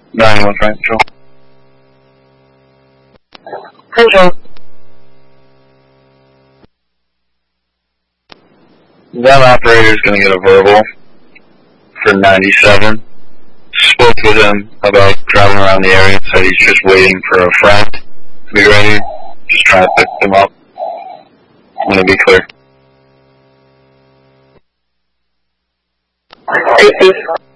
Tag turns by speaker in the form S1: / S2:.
S1: 911 Frank Control.
S2: Control.
S1: That operator is going to get a verbal for 97. Spoke with him about driving around the area, said he's just waiting for a friend to be ready, just trying to pick them up. I'm going to be clear.
S2: Safety.